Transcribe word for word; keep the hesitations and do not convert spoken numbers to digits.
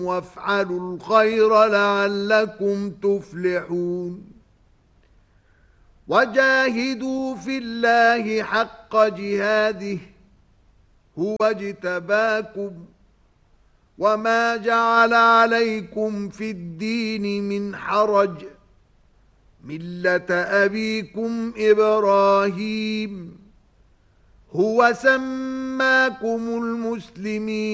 وافعلوا الخير لعلكم تفلحون وجاهدوا في الله حق جهاده هو اجتباكم وما جعل عليكم في الدين من حرج ملة أبيكم إبراهيم هو سماكم المسلمين